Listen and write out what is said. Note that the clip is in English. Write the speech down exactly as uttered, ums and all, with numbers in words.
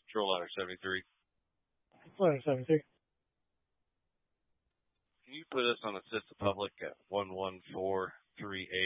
Control Ladder seventy-three. Ladder seventy-three. Can you put us on assist the public at one one four three